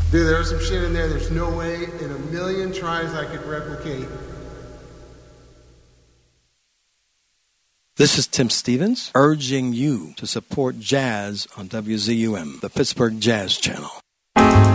Dude, there was some shit in there there's no way in a million tries I could replicate. This is Tim Stevens urging you to support jazz on WZUM, the Pittsburgh Jazz Channel.